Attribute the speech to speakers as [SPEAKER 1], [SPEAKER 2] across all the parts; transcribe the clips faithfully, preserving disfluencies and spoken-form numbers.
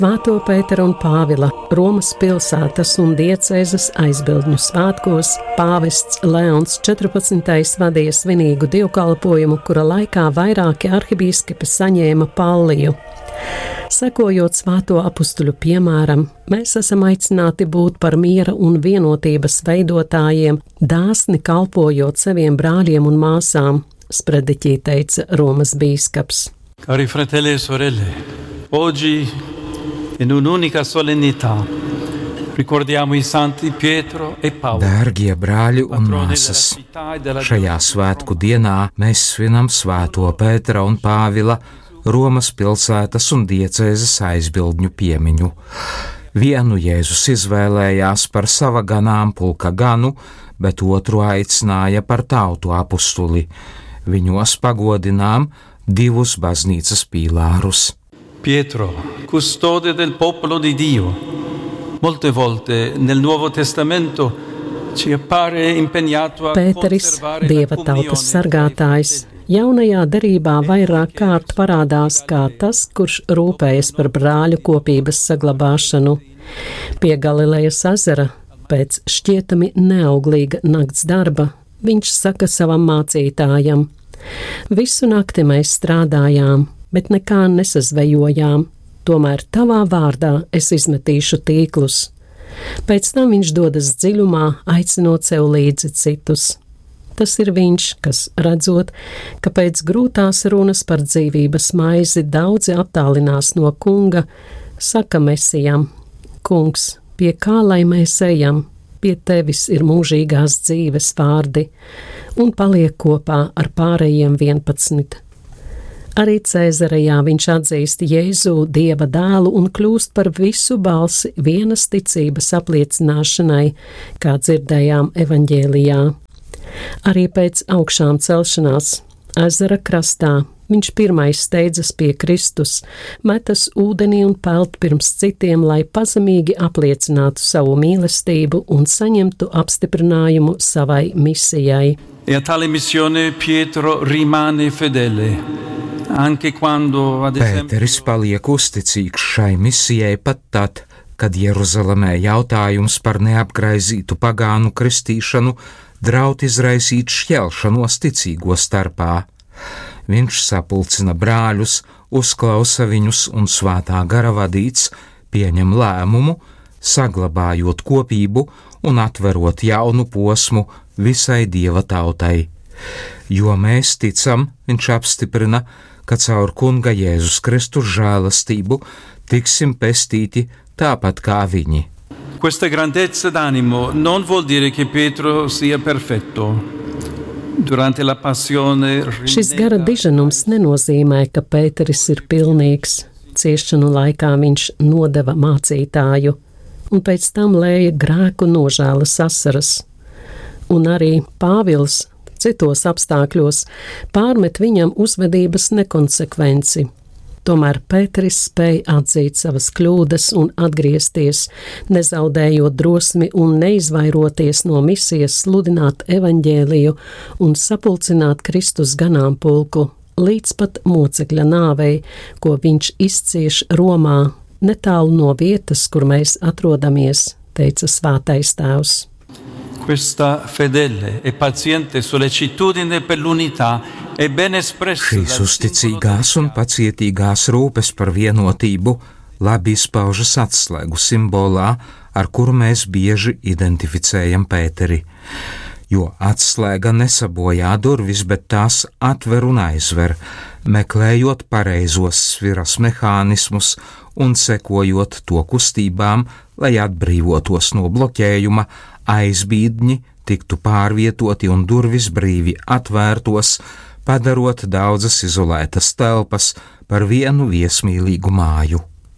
[SPEAKER 1] Svēto Pētera un Pāvila Romas pilsētas un diecēzes aizbildņu svētkos pāvests Leons četrpadsmitais vadīja svinīgu dievkalpojumu, kura laikā vairāki arhibīskapi saņēma palliju. Sekojot svēto apustuļu piemēram, mēs esam aicināti būt par miera un vienotības veidotājiem, dāsni kalpojot saviem brāļiem un māsām, sprediķī teica Romas bīskaps.
[SPEAKER 2] Cari fratelli e sorelle, oggi in un'unica solennità ricordiamo i santi Pietro e Paolo.
[SPEAKER 3] Dārgie brāļi un māsas, šajā svētku dienā mēs svinam svēto Pētera un Pāvila Romas pilsētas un diecēzes aizbildņu piemiņu. Vienu Jēzus izvēlējās par sava ganāmpulka ganu, bet otru aicināja par tautu apustuli. Viņos pagodinām divus baznīcas pīlārus.
[SPEAKER 2] Pietro, custode del popolo di Dio. Molte volte nel Nuovo Testamento ci appare impegnato a
[SPEAKER 1] Pēteris, Dieva tautas sargātājs, jaunajā derībā vairāk kārt parādās kā tas, kurš rūpējas par brāļu kopības saglabāšanu. Pie Galilejas ezera, pēc šķietami neauglīga nakts darba, viņš saka savam mācītājam: Visu nakti mēs strādājām, bet nekā nesazvejojām, tomēr tavā vārdā es izmetīšu tīklus. Pēc tam viņš dodas dziļumā, aicinot sev līdzi citus. Tas ir viņš, kas, redzot, ka pēc grūtās runas par dzīvības maizi daudzi attālinās no kunga, saka Mesijam: Kungs, pie kā lai mēs ejam? Pie tevis ir mūžīgās dzīves vārdi, un paliek kopā ar pārējiem vienpadsmit. Arī Cēzarejā viņš atzīst Jēzu Dieva dēlu un kļūst par visu balsi vienas ticības apliecināšanai, kā dzirdējām evaņģēlijā. Arī pēc augšām celšanās ezera krastā viņš pirmais steidzas pie Kristus, metas ūdenī un peld pirms citiem, lai pazemīgi apliecinātu savu mīlestību un saņemtu apstiprinājumu savai misijai.
[SPEAKER 2] E a tale missione Pietro rimane fedele, anche quando ad esempio
[SPEAKER 3] Pēteris paliek uzticīgs šai misijai pat tad, kad Jeruzalemē jautājums par neapgraizītu pagānu kristīšanu draud izraisīt šķelšanos ticīgo starpā. Viņš sapulcina brāļus, uzklausa viņus un svētā gara vadīts pieņem lēmumu, saglabājot kopību un atverot jaunu posmu visai Dieva tautai. Jo mēs ticam, viņš apstiprina, ka caur kunga Jēzus Kristus žēlastību tiksim pestīti tāpat kā viņi.
[SPEAKER 2] Questa grandezza d'animo non vuol dire che Pietro sia perfetto. Durante la passione
[SPEAKER 1] Šis gara diženums nenozīmē, ka Pēteris ir pilnīgs. Ciešanu laikā viņš nodeva mācītāju, un pēc tam lēja grēku nožēlas asaras. Un arī Pāvils citos apstākļos pārmet viņam uzvedības nekonsekvenci. Tomēr Pēteris spēja atzīt savas kļūdas un atgriezties, nezaudējot drosmi un neizvairoties no misijas sludināt evaņģēliju un sapulcināt Kristus ganāmpulku līdz pat mocekļa nāvei, ko viņš izcieš Romā, netālu no vietas, kur mēs atrodamies, teica svētais tēvs.
[SPEAKER 2] Questa fedele e paziente sollecitudine per l'unità è ben espressa.
[SPEAKER 3] Šīs uzticīgās un pacietīgās rūpes par vienotību labi izpaužas atslēgu simbolā, ar kuru mēs bieži identificējam Pēteri. Jo atslēga nesabojā durvis, bet tās atver un aizver, meklējot pareizos sviras mehānismus un sekojot to kustībām, lai atbrīvotos no bloķējuma, aizbīdņi tiktu pārvietoti un durvis brīvi atvērtos, padarot daudzas izolētas telpas par vienu viesmīlīgu māju.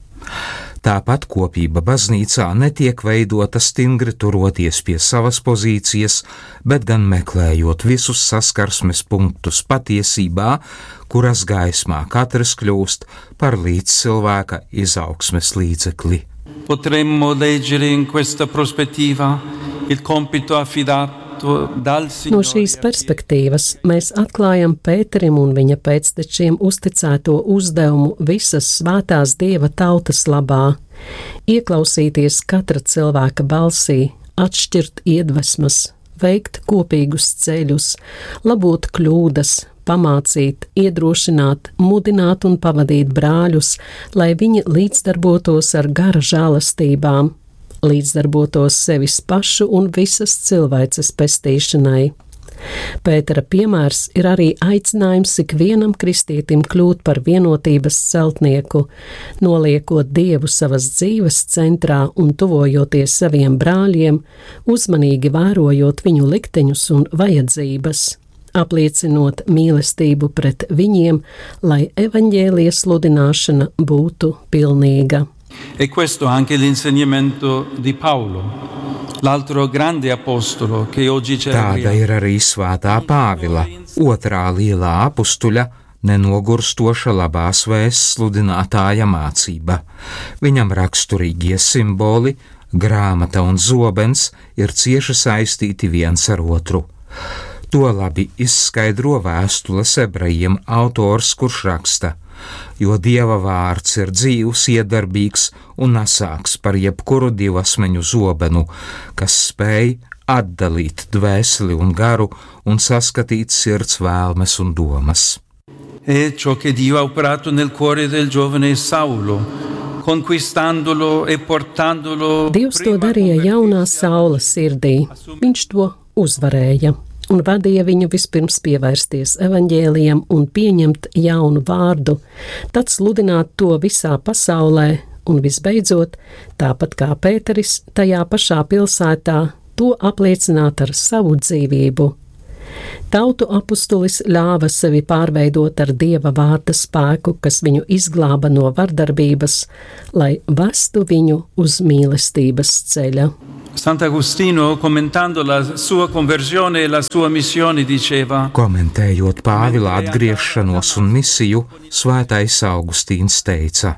[SPEAKER 3] Tāpat kopība baznīcā netiek veidota stingri turoties pie savas pozīcijas, bet gan meklējot visus saskarsmes punktus patiesībā, kuras gaismā katrs kļūst par līdzcilvēka izaugsmes līdzekli.
[SPEAKER 2] Potremmo leggere in questa prospettiva il compito affidato chiamato dal
[SPEAKER 1] No
[SPEAKER 2] Signore.
[SPEAKER 1] šīs perspektīvas mēs atklājam Pēterim un viņa pēctečiem uzticēto uzdevumu visas svētās Dieva tautas labā, ieklausīties katra cilvēka balsī, atšķirt iedvesmas, veikt kopīgus ceļus, labot kļūdas, pamācīt, iedrošināt, mudināt un pavadīt brāļus, lai viņi līdzdarbotos ar gara žēlastībām, līdzdarbotos sevis pašu un visas cilvēces pestīšanai. Pētera piemērs ir arī aicinājums ikvienam kristietim kļūt par vienotības celtnieku, noliekot Dievu savas dzīves centrā un tuvojoties saviem brāļiem, uzmanīgi vērojot viņu likteņus un vajadzības, apliecinot mīlestību pret viņiem, lai evaņģēlija sludināšana būtu pilnīga.
[SPEAKER 2] E questo anche l'insegnamento di Paolo, l'altro grande apostolo che oggi
[SPEAKER 3] Tāda
[SPEAKER 2] celebriamo.
[SPEAKER 3] ir arī svētā Pāvila, otrā lielā apustuļa, nenogurstoša labās vēsts sludinātāja mācība. Viņam raksturīgie simboli, grāmata un zobens ir cieši saistīti viens ar otru. To labi izskaidro vēstules ebrejiem autors, kurš raksta: jo Dieva vārds ir dzīvs, iedarbīgs un asāks par jebkuru divasmeņu zobenu, kas spēj atdalīt dvēseli un garu un saskatīt sirds vēlmes un domas.
[SPEAKER 2] È ciò che Dio ha operato nel cuore del giovane Saulo, conquistandolo e portandolo.
[SPEAKER 1] Dievs to darīja jaunā Saula sirdī, viņš to uzvarēja un vadīja viņu vispirms pievērsties evaņģēlijam un pieņemt jaunu vārdu, tad sludināt to visā pasaulē un visbeidzot, tāpat kā Pēteris, tajā pašā pilsētā, to apliecināt ar savu dzīvību. Tautu apustulis ļāva sevi pārveidot ar Dieva vārda spēku, kas viņu izglāba no vardarbības, lai vestu viņu uz mīlestības ceļa.
[SPEAKER 2] Sant'Agostino, commentando la sua conversione e la sua missione, diceva:
[SPEAKER 3] Komentējot Pāvila atgriešanos un misiju, svētais Augustīns teica: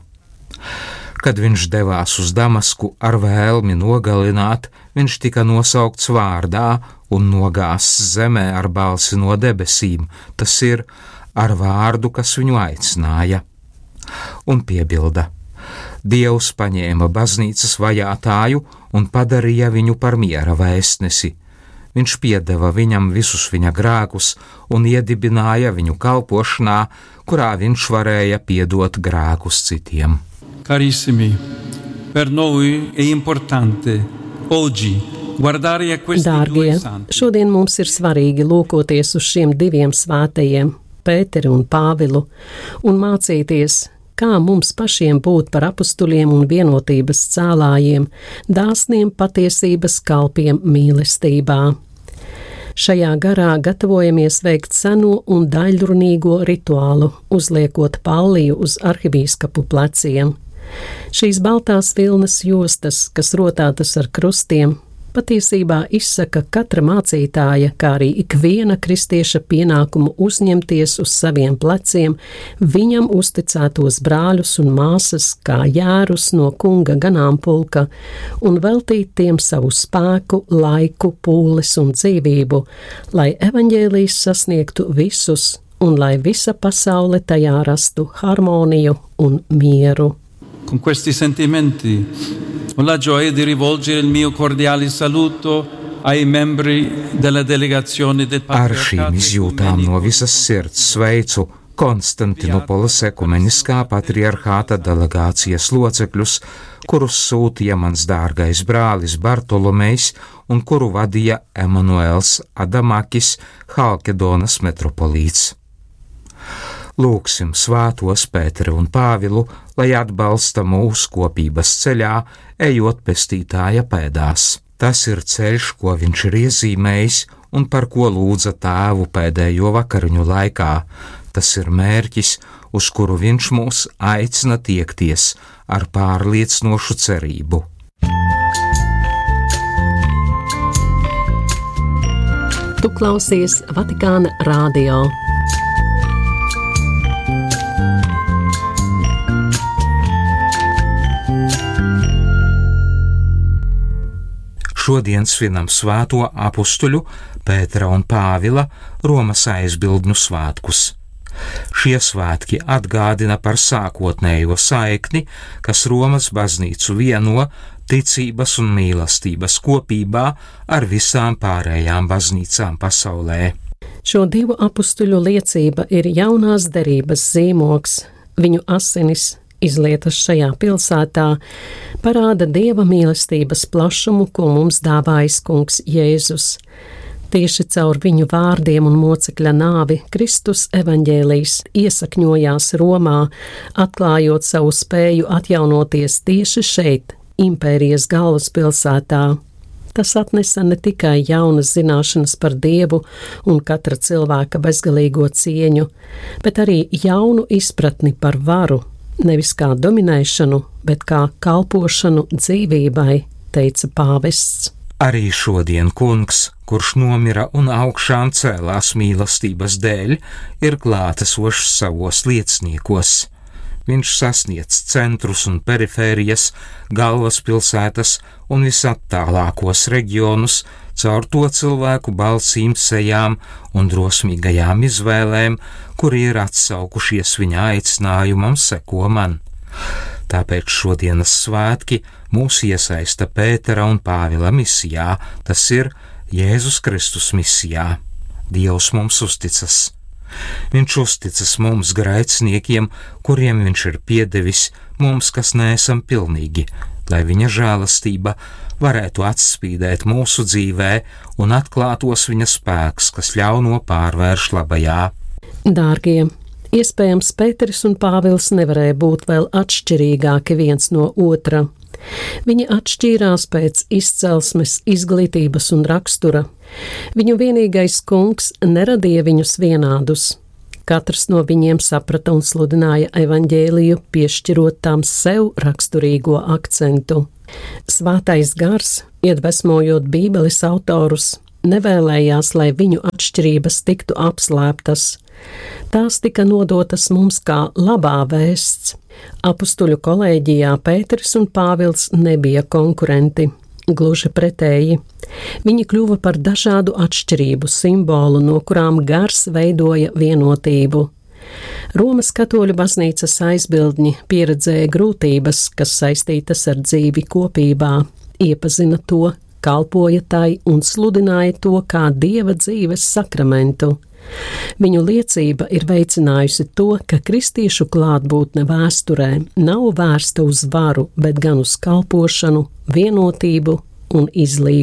[SPEAKER 3] kad viņš devās uz Damasku ar vēlmi nogalināt, viņš tika nosaukts vārdā un nogāzts zemē ar balsi no debesīm, tas ir, ar vārdu, kas viņu aicināja. Un piebilda: Dievs paņēma baznīcas vajātāju un padarīja viņu par miera vēstnesi. Viņš piedeva viņam visus viņa grēkus un iedibināja viņu kalpošanā, kurā viņš varēja piedot grēkus citiem.
[SPEAKER 2] Carissimi, per noi è importante oggi guardare a questi due
[SPEAKER 1] Dārgie,
[SPEAKER 2] santi.
[SPEAKER 1] šodien mums ir svarīgi lūkoties uz šiem diviem svētajiem, Pēteri un Pāvilu, un mācīties, kā mums pašiem būt par apustuļiem un vienotības cēlājiem, dāsniem patiesības kalpiem mīlestībā. Šajā garā gatavojamies veikt seno un daļrunīgo rituālu, uzliekot palliju uz arhibīskapu pleciem. Šīs baltās vilnas jostas, kas rotātas ar krustiem, patiesībā izsaka katra mācītāja, kā arī ikviena kristieša pienākumu uzņemties uz saviem pleciem viņam uzticētos brāļus un māsas kā jērus no kunga ganāmpulka un veltīt tiem savu spēku, laiku, pūles un dzīvību, lai evaņģēlijs sasniegtu visus un lai visa pasaule tajā rastu harmoniju un mieru.
[SPEAKER 2] Con questi sentimenti ho la gioia di rivolgere il mio cordiale saluto ai membri della delegazione del
[SPEAKER 3] Ar
[SPEAKER 2] Patriarcato
[SPEAKER 3] šīm izjūtām no visas sirds sveicu Konstantinopoles ekumeniskā patriarhāta delegācijas locekļus, kurus sūtīja mans dārgais brālis Bartolomejs un kuru vadīja Emanuels Adamakis, Halkedonas metropolīts. Lūksim svētos Pēteri un Pāvilu, lai atbalsta mūsu kopības ceļā, ejot pestītāja pēdās. Tas ir ceļš, ko viņš ir iezīmējis un par ko lūdza tēvu pēdējo vakariņu laikā. Tas ir mērķis, uz kuru viņš mūs aicina tiekties ar pārliecinošu cerību.
[SPEAKER 1] Tu klausies Vatikāna radio.
[SPEAKER 3] Šodien svinam svēto apustuļu Pētera un Pāvila Romas aizbildņu svētkus. Šie svētki atgādina par sākotnējo saikni, kas Romas baznīcu vieno ticības un mīlestības kopībā ar visām pārējām baznīcām pasaulē.
[SPEAKER 1] Šo divu apustuļu liecība ir jaunās derības zīmogs. Viņu asinis, izlietas šajā pilsētā, parāda Dieva mīlestības plašumu, ko mums dāvājis Kungs Jēzus. Tieši caur viņu vārdiem un mocekļa nāvi Kristus evaņģēlijs iesakņojās Romā, atklājot savu spēju atjaunoties tieši šeit, impērijas galvaspilsētā. Tas atnesa ne tikai jaunas zināšanas par Dievu un katra cilvēka bezgalīgo cieņu, bet arī jaunu izpratni par varu, nevis kā dominēšanu, bet kā kalpošanu dzīvībai, teica pāvests.
[SPEAKER 3] Arī šodien Kungs, kurš nomira un augšām cēlās mīlestības dēļ, ir klātesošs savos lieciniekos. Viņš sasniedz centrus un perifērijas, galvaspilsētas un visattālākos reģionus caur to cilvēku balsīm, sejām un drosmīgajām izvēlēm, kuri ir atsaukušies viņa aicinājumam seko man. Tāpēc šodienas svētki mūs iesaista Pētera un Pāvila misijā, tas ir Jēzus Kristus misijā. Dievs mums uzticas. Viņš uzticas mums grēciniekiem, kuriem viņš ir piedevis, mums, kas neesam pilnīgi, lai viņa žēlastība varētu atspīdēt mūsu dzīvē un atklātos viņa spēks, kas ļauno pārvērš labajā.
[SPEAKER 1] Dārgie! Iespējams, Pēteris un Pāvils nevarēja būt vēl atšķirīgāki viens no otra. Viņi atšķīrās pēc izcelsmes, izglītības un rakstura. Viņu vienīgais Kungs neradīja viņus vienādus. Katrs no viņiem saprata un sludināja evaņģēliju, piešķirot tām sev raksturīgo akcentu. Svētais gars, iedvesmojot Bībeles autorus, nevēlējās, lai viņu atšķirības tiktu apslēptas. Tās tika nodotas mums kā labā vēsts. Apustuļu kolēģijā Pēteris un Pāvils nebija konkurenti, gluži pretēji. Viņi kļuva par dažādu atšķirību simbolu, no kurām gars veidoja vienotību. Romas katoļu baznīcas aizbildņi pieredzēja grūtības, kas saistītas ar dzīvi kopībā, iepazina to, kalpoja tai un sludināja to kā Dieva dzīves sakramentu. Viņu liecība ir veicinājusi to, ka kristiešu klātbūtne vēsturē nav vērsta uz varu, bet gan uz kalpošanu, vienotību un izlīgumu.